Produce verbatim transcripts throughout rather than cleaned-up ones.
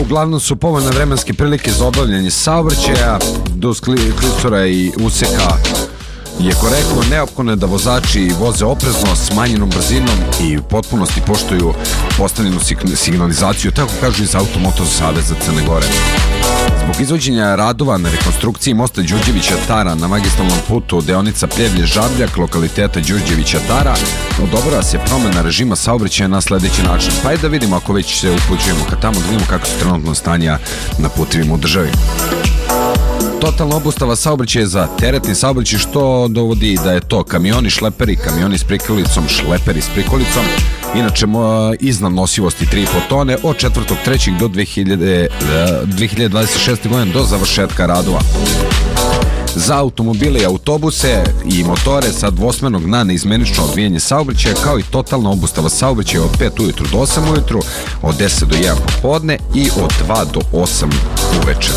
uglavnom su povoljne vremenske prilike za obavljanje saobraćaja, duž klisura i useka je korektno. Neophodno je da vozači voze oprezno, smanjenom brzinom i u potpunosti poštuju postavljenu signalizaciju, tako kažu iz Automoto saveza Crne Gore. Zbog izvođenja radova na rekonstrukciji mosta Đurđevića Tara na magistralnom putu deonica Pljevlje-Žabljak, lokaliteta Đurđevića Tara, odobrava se promena režima saobraćaja na sledeći način. Pa i da vidimo, ako već se upućujemo ka tamo, da vidimo kako su trenutno stanja na putevima u državi. Totalna obustava saobraćaja za teretni saobraćaj, što dovodi da je to kamioni, šleperi, kamioni s prikolicom, šleperi s prikolicom, inače iznad nosivosti tri i po tone od četvrtog trećeg do dve hiljade dvadeset šeste. godine do završetka radova. Za automobile i autobuse i motore sa dvosmernog na neizmenično odvijanje saobraćaja, kao i totalna obustava saobraćaja od pet ujutru do osam ujutru, od deset do jedan popodne i od dva do osam uveče.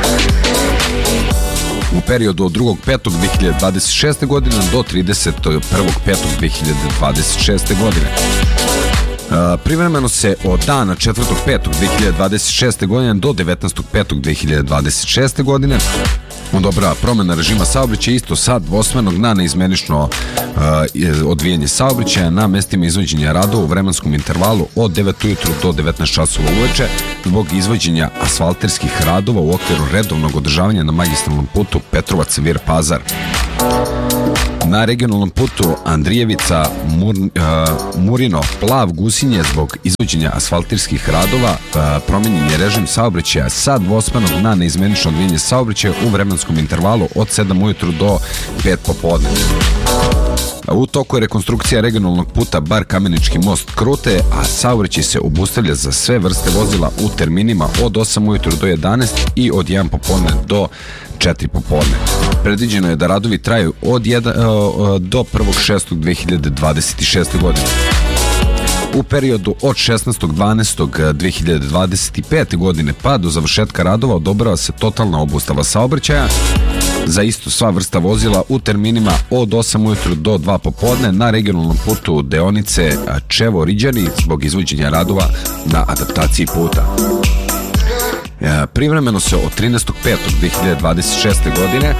U periodu od drugog petog dve hiljade dvadeset šeste. godine do trideset prvog petog dve hiljade dvadeset šeste. godine. Privremeno se od dana četvrtog petog dve hiljade dvadeset šeste. godine do devetnaestog petog dve hiljade dvadeset šeste. godine odobrava promena režima saobraćaja isto sa dvosmernog na neizmenično uh, odvijanje saobraćaja na mestima izvođenja radova u vremenskom intervalu od devet ujutru do devetnaest časova uveče zbog izvođenja asfalterskih radova u okviru redovnog održavanja na magistralnom putu Petrovac-Vir Pazar. Na regionalnom putu Andrijevica Mur, uh, Murino Plav Gusinje zbog izvođenja asfaltirskih radova uh, promenjen je režim saobraćaja sa dvosmernog na neizmenično odvijanje saobraćaja u vremenskom intervalu od sedam ujutru do pet popodne. U toku je rekonstrukcija regionalnog puta Bar Kamenički most Krute, a saobraćaj se obustavlja za sve vrste vozila u terminima od osam ujutru do jedanaest i od jedan popodne do četiri popodne. Predviđeno je da radovi traju od jedan do prvog šestog dve hiljade dvadeset šeste. godine. U periodu od šesnaestog dvanaestog dve hiljade dvadeset pete. godine pa do završetka radova odobrava se totalna obustava saobraćaja za isto sva vrsta vozila u terminima od osam ujutru do dva popodne na regionalnom putu deonice Čevo-Riđani zbog izvođenja radova na adaptaciji puta. Privremeno se od trinaestog petog dve hiljade dvadeset šeste. godine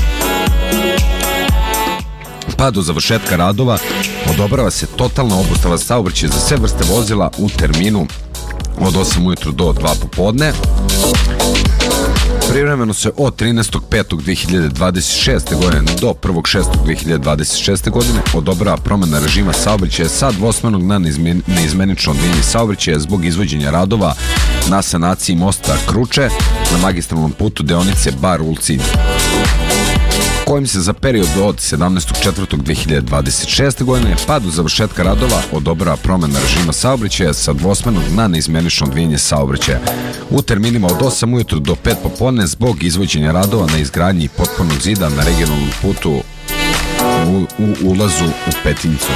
pa do završetka radova odobrava se totalna obustava saobraćaja za sve vrste vozila u terminu od osam ujutru do dva popodne. Privremeno se od trinaestog petog dve hiljade dvadeset šeste. godine do prvog šestog dve hiljade dvadeset šeste. godine odobrava promena režima saobraćaja sa dvosmernog na neizmenično odvijanje saobraćaja zbog izvođenja radova na sanaciji mosta Kruče na magistralnom putu deonice Bar Ulcinj, kojim se za period od sedamnaestog četvrtog dve hiljade dvadeset šeste. godine pa do završetka radova odobrava promena režima saobraćaja sa dvosmernog na neizmenično odvijanje saobraćaja u terminima od osam ujutru do pet popodne zbog izvođenja radova na izgradnji potpornog zida na regionalnom putu u, u ulazu u Petinjicu.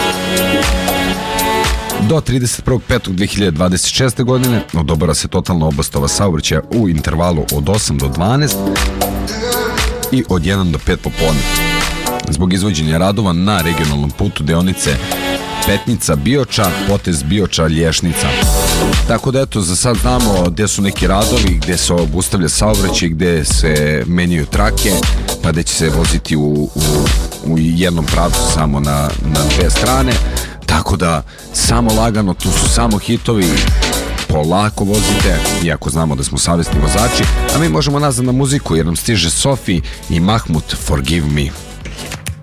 Do trideset prvog petog dve hiljade dvadeset šeste. godine odobrava se totalna obustava saobraćaja u intervalu od osam do dvanaest i od jedan do pet popodne zbog izvođenja radova na regionalnom putu deonice Petnica Bioča, potez Bioča Lješnica. Tako da eto, za sad znamo gde su neki radovi, gde se obustavlja saobraćaj, gde se menjaju trake, pa gde će se voziti u, u, u jednom pravcu samo na, na dve strane. Tako da samo lagano, tu su samo hitovi, polako vozite, iako znamo da smo savjesni vozači, a mi možemo nazad na muziku jer nam stiže Sofi i Mahmut Forgive Me.